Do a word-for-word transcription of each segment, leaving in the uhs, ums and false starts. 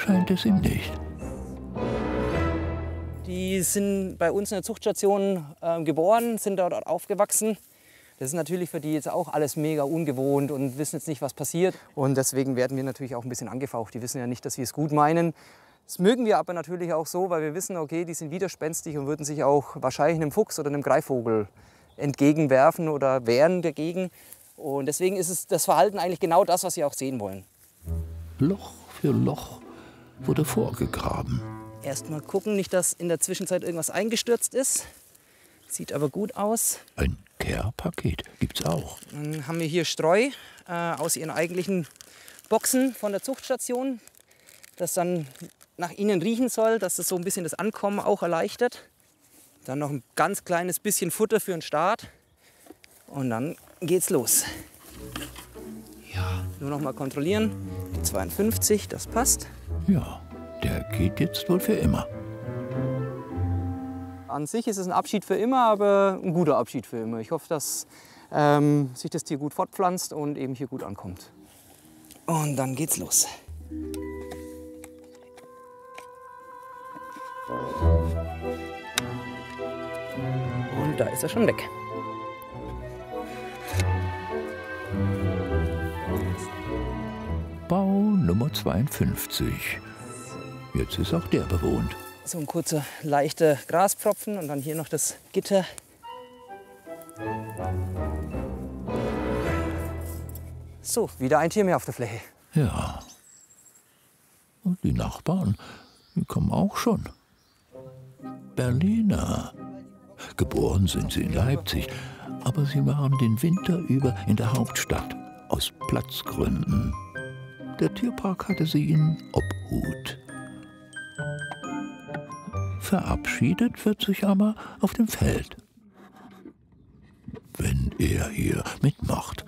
scheint es ihm nicht. Die sind bei uns in der Zuchtstation äh, geboren, sind dort aufgewachsen. Das ist natürlich für die jetzt auch alles mega ungewohnt und wissen jetzt nicht, was passiert. Und deswegen werden wir natürlich auch ein bisschen angefaucht. Die wissen ja nicht, dass wir es gut meinen. Das mögen wir aber natürlich auch so, weil wir wissen, okay, die sind widerspenstig und würden sich auch wahrscheinlich einem Fuchs oder einem Greifvogel entgegenwerfen oder wehren dagegen. Und deswegen ist es das Verhalten eigentlich genau das, was sie auch sehen wollen. Loch für Loch wurde vorgegraben. Erst mal gucken, nicht, dass in der Zwischenzeit irgendwas eingestürzt ist. Sieht aber gut aus. Ein Care-Paket gibt's auch. Dann haben wir hier Streu äh, aus ihren eigentlichen Boxen von der Zuchtstation, das dann nach ihnen riechen soll, dass das so ein bisschen das Ankommen auch erleichtert. Dann noch ein ganz kleines bisschen Futter für den Start. Und dann geht's los. Ja, nur noch mal kontrollieren. Die zweiundfünfzig, das passt. Ja, der geht jetzt wohl für immer. An sich ist es ein Abschied für immer, aber ein guter Abschied für immer. Ich hoffe, dass ähm, sich das Tier gut fortpflanzt und eben hier gut ankommt. Und dann geht's los. Und da ist er schon weg. Bau Nummer zweiundfünfzig. Jetzt ist auch der bewohnt. So ein kurzer, leichter Graspfropfen und dann hier noch das Gitter. So, wieder ein Tier mehr auf der Fläche. Ja. Und die Nachbarn, die kommen auch schon. Berliner. Geboren sind sie in Leipzig, aber sie waren den Winter über in der Hauptstadt, aus Platzgründen. Der Tierpark hatte sie in Obhut. Verabschiedet wird sich aber auf dem Feld, wenn er hier mitmacht.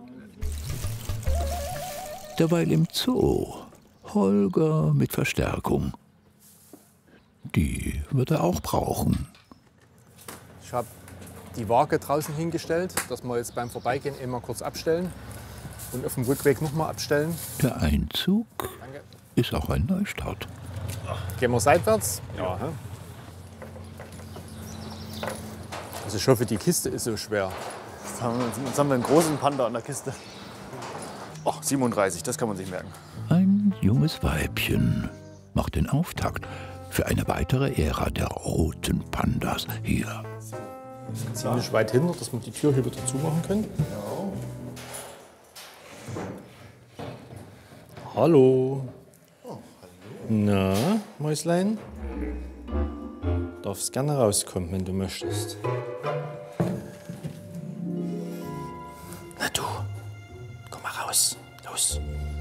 Derweil im Zoo Holger mit Verstärkung. Die wird er auch brauchen. Ich habe die Waage draußen hingestellt, dass wir jetzt beim Vorbeigehen immer kurz abstellen und auf dem Rückweg noch mal abstellen. Der Einzug Danke. ist auch ein Neustart. Gehen wir seitwärts? Ja. Hä? Also ich hoffe, die Kiste ist so schwer. Jetzt haben wir, jetzt haben wir einen großen Panda an der Kiste. Oh, siebenunddreißig, das kann man sich merken. Ein junges Weibchen macht den Auftakt für eine weitere Ära der roten Pandas hier. Ziemlich weit hinter, dass wir die Tür hier wieder zumachen können. Hallo. Oh, hallo. Na, Mäuslein? Darfst gerne rauskommen, wenn du möchtest. Na du, komm mal raus. Los.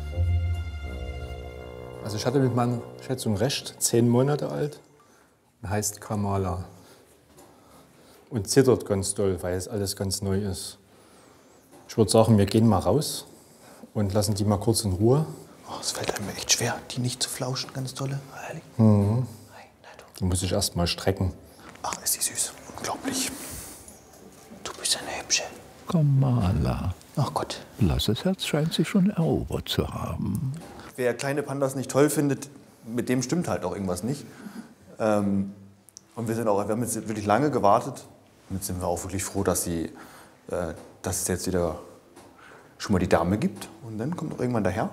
Also ich hatte mit meiner Schätzung recht, zehn Monate alt, und heißt Kamala. Und zittert ganz doll, weil es alles ganz neu ist. Ich würde sagen, wir gehen mal raus und lassen die mal kurz in Ruhe. Oh, es fällt einem echt schwer, die nicht zu flauschen, ganz tolle. Mhm. Nein, na du. Da muss ich erst mal strecken. Ach, ist die süß. Unglaublich. Du bist eine Hübsche. Kamala. Ach Gott. Lasses Herz scheint sich schon erobert zu haben. Wer kleine Pandas nicht toll findet, mit dem stimmt halt auch irgendwas nicht. Ähm, und wir, sind auch, wir haben jetzt wirklich lange gewartet. Und jetzt sind wir auch wirklich froh, dass, sie, äh, dass es jetzt wieder schon mal die Dame gibt. Und dann kommt auch irgendwann daher.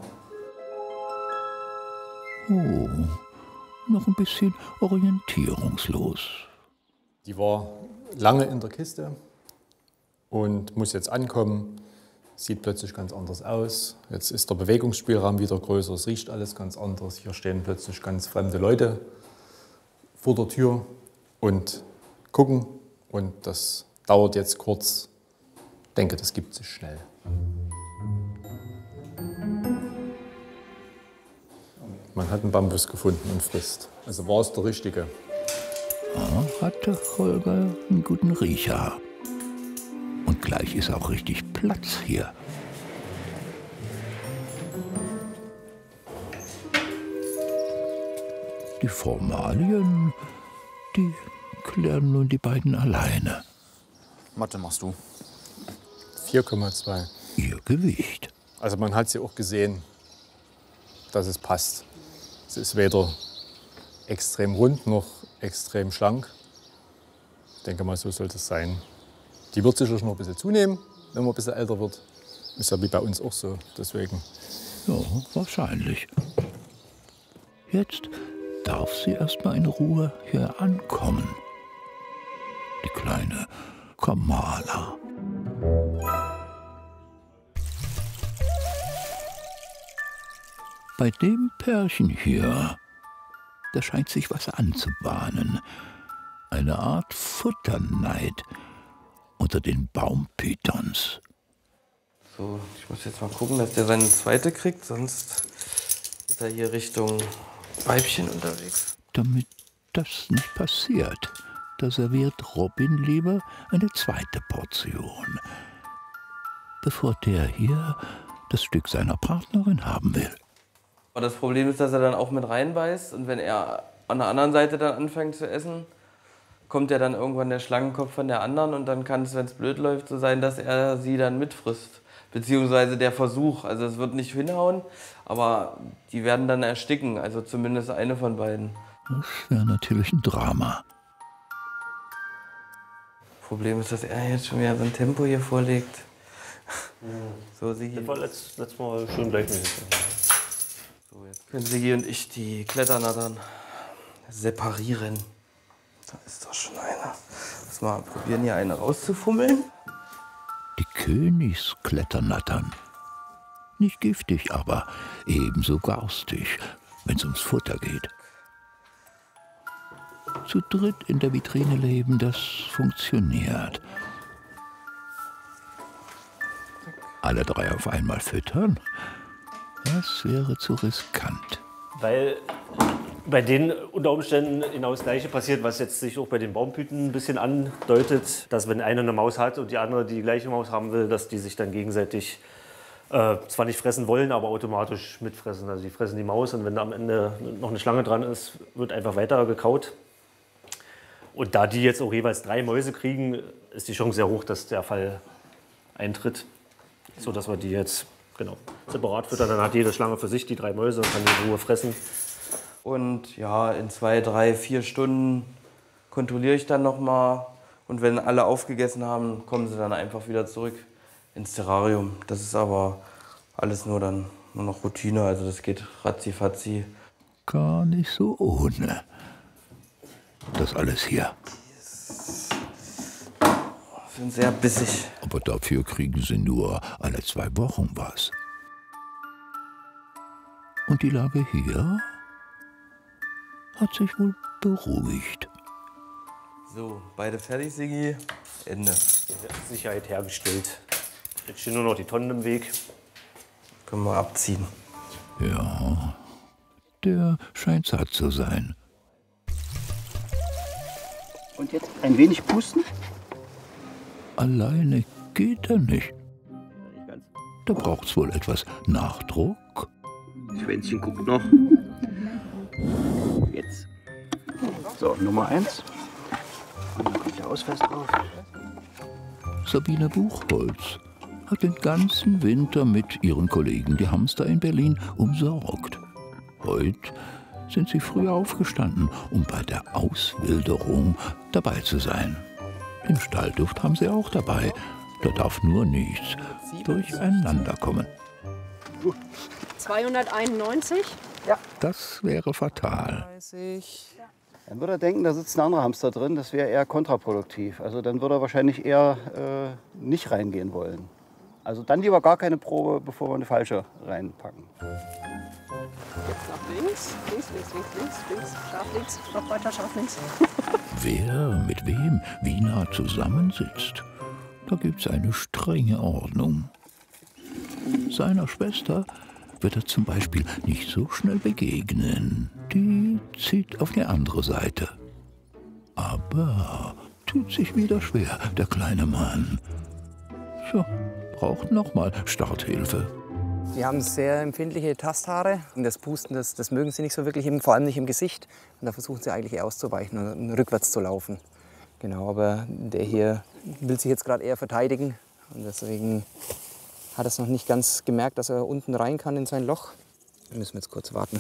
Oh, noch ein bisschen orientierungslos. Die war lange in der Kiste und muss jetzt ankommen. Sieht plötzlich ganz anders aus. Jetzt ist der Bewegungsspielraum wieder größer, es riecht alles ganz anders. Hier stehen plötzlich ganz fremde Leute vor der Tür und gucken. Und das dauert jetzt kurz. Ich denke, das gibt sich schnell. Man hat einen Bambus gefunden und frisst. Also war es der Richtige. Da hatte Holger einen guten Riecher. Und gleich ist auch richtig Platz hier. Die Formalien, die klären nun die beiden alleine. Mathe machst du. vier Komma zwei. Ihr Gewicht. Also man hat sie auch gesehen, dass es passt. Sie ist weder extrem rund noch extrem schlank. Ich denke mal, so sollte es sein. Die wird sicher noch ein bisschen zunehmen, wenn man ein bisschen älter wird. Ist ja wie bei uns auch so, deswegen. Ja, wahrscheinlich. Jetzt darf sie erst mal in Ruhe hier ankommen. Die kleine Kamala. Bei dem Pärchen hier, da scheint sich was anzubahnen. Eine Art Futterneid unter den Baumpythons. So, ich muss jetzt mal gucken, dass der seine zweite kriegt, sonst ist er hier Richtung Weibchen unterwegs. Damit das nicht passiert, da serviert Robin lieber eine zweite Portion, bevor der hier das Stück seiner Partnerin haben will. Aber das Problem ist, dass er dann auch mit reinbeißt und wenn er an der anderen Seite dann anfängt zu essen, kommt ja dann irgendwann der Schlangenkopf von der anderen und dann kann es, wenn es blöd läuft, so sein, dass er sie dann mitfrisst. Beziehungsweise der Versuch, also es wird nicht hinhauen, aber die werden dann ersticken, also zumindest eine von beiden. Das wäre natürlich ein Drama. Problem ist, dass er jetzt schon wieder so ein Tempo hier vorlegt. So, Sigi. Das war letztes, letztes Mal schön gleichmäßig. So, jetzt können Sigi und ich die Kletternattern separieren. Da ist doch schon einer. Lass mal probieren, hier eine rauszufummeln. Die Königskletternattern. Nicht giftig, aber ebenso garstig, wenn es ums Futter geht. Zu dritt in der Vitrine leben, das funktioniert. Alle drei auf einmal füttern? Das wäre zu riskant. Weil bei denen unter Umständen genau das Gleiche passiert, was jetzt sich auch bei den Baumpythen ein bisschen andeutet, dass wenn einer eine Maus hat und die andere die gleiche Maus haben will, dass die sich dann gegenseitig äh, zwar nicht fressen wollen, aber automatisch mitfressen. Also die fressen die Maus und wenn da am Ende noch eine Schlange dran ist, wird einfach weiter gekaut. Und da die jetzt auch jeweils drei Mäuse kriegen, ist die Chance sehr hoch, dass der Fall eintritt, sodass wir die jetzt genau separat füttern. Dann hat jede Schlange für sich die drei Mäuse und kann die in Ruhe fressen. Und ja, in zwei, drei, vier Stunden kontrolliere ich dann nochmal. Und wenn alle aufgegessen haben, kommen sie dann einfach wieder zurück ins Terrarium. Das ist aber alles nur dann nur noch Routine, also das geht ratzi-fatzi. Gar nicht so ohne. Das alles hier. Sind sehr bissig. Aber dafür kriegen sie nur alle zwei Wochen was. Und die Lage hier hat sich wohl beruhigt. So, beide fertig, Sigi. Ende. Sicherheit hergestellt. Jetzt stehen nur noch die Tonnen im Weg. Können wir abziehen. Ja, der scheint satt zu sein. Und jetzt ein wenig pusten. Alleine geht er nicht. Da braucht's wohl etwas Nachdruck. Schwänzchen guckt noch. Jetzt. So, Nummer eins. Und dann kommt der Ausfest drauf. Sabine Buchholz hat den ganzen Winter mit ihren Kollegen die Hamster in Berlin umsorgt. Heute sind sie früh aufgestanden, um bei der Auswilderung dabei zu sein. Den Stallduft haben sie auch dabei. Da darf nur nichts durcheinander kommen. zweihunderteinundneunzig. Das wäre fatal. Dann würde er denken, da sitzt ein anderer Hamster drin. Das wäre eher kontraproduktiv. Also dann würde er wahrscheinlich eher äh, nicht reingehen wollen. Also dann lieber gar keine Probe, bevor wir eine falsche reinpacken. Jetzt nach links. Links, links, links, links, links. Scharf links. Noch weiter scharf links. Wer mit wem wie nah zusammensitzt, da gibt's eine strenge Ordnung. Seiner Schwester wird er zum Beispiel nicht so schnell begegnen. Die zieht auf die andere Seite. Aber tut sich wieder schwer, der kleine Mann. Tja, braucht nochmal Starthilfe. Die haben sehr empfindliche Tasthaare. Und das Pusten, das, das mögen sie nicht so wirklich, vor allem nicht im Gesicht. Und da versuchen sie eigentlich eher auszuweichen und rückwärts zu laufen. Genau, aber der hier will sich jetzt gerade eher verteidigen. Und deswegen hat er es noch nicht ganz gemerkt, dass er unten rein kann in sein Loch. Da müssen wir jetzt kurz warten.